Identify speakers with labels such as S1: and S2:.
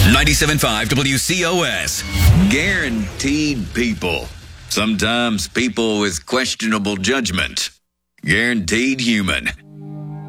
S1: 97.5 WCOS. Guaranteed people. Sometimes people with questionable judgment. Guaranteed human.